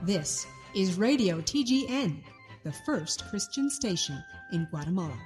This is Radio TGN, the first Christian station in Guatemala.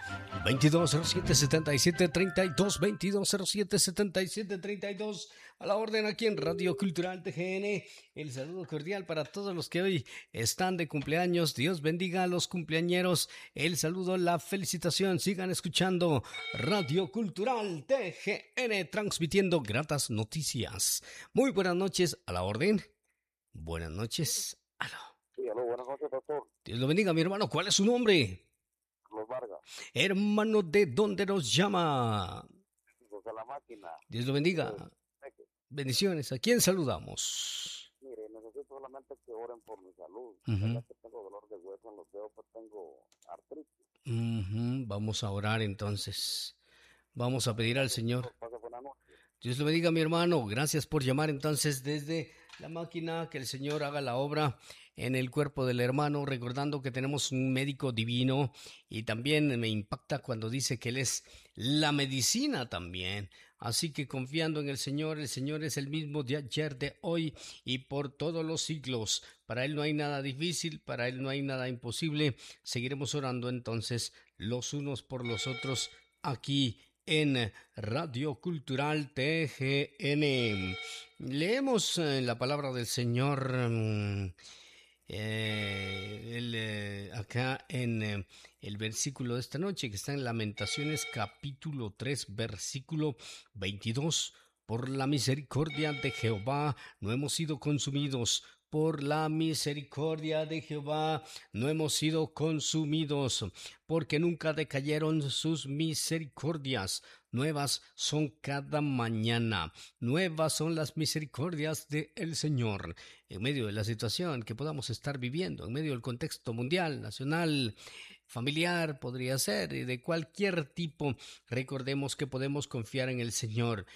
2207-7732, 2207-7732, a la orden aquí en Radio Cultural TGN. El saludo cordial para todos los que hoy están de cumpleaños. Dios bendiga a los cumpleañeros. El saludo, la felicitación. Sigan escuchando Radio Cultural TGN, transmitiendo gratas noticias. Muy buenas noches, a la orden. Buenas noches. Aló. Sí, aló, buenas noches, pastor. Dios lo bendiga, mi hermano. ¿Cuál es su nombre? Los Vargas. Hermano, ¿de dónde nos llama? Desde la máquina. Dios lo bendiga. Bendiciones. ¿A quién saludamos? Mire, necesito solamente que oren por mi salud. Uh-huh. Que tengo dolor de hueso en los dedos, pues tengo artritis. Vamos a orar entonces. Vamos a pedir al Señor. Pase buena noche. Dios lo bendiga, mi hermano. Gracias por llamar entonces desde la máquina. Que el Señor haga la obra en el cuerpo del hermano, recordando que tenemos un médico divino, y también me impacta cuando dice que Él es la medicina también. Así que confiando en el Señor es el mismo de ayer, de hoy y por todos los siglos. Para Él no hay nada difícil, para Él no hay nada imposible. Seguiremos orando entonces los unos por los otros aquí en Radio Cultural TGN. Leemos la palabra del Señor acá en el versículo de esta noche, que está en Lamentaciones capítulo 3 versículo 22. Por la misericordia de Jehová no hemos sido consumidos. Por la misericordia de Jehová no hemos sido consumidos, porque nunca decayeron sus misericordias. Nuevas son cada mañana. Nuevas son las misericordias del Señor. En medio de la situación que podamos estar viviendo, en medio del contexto mundial, nacional, familiar, podría ser, y de cualquier tipo, recordemos que podemos confiar en el Señor,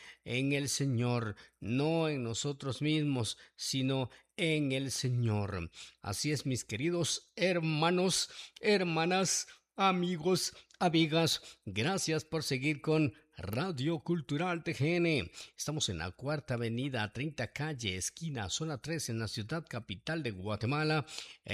no en nosotros mismos, sino en el Señor. Así es, mis queridos hermanos, hermanas, amigos, amigas, gracias por seguir con Radio Cultural TGN. Estamos en la 4ª Avenida, 30 Calle, esquina, zona 3, en la ciudad capital de Guatemala.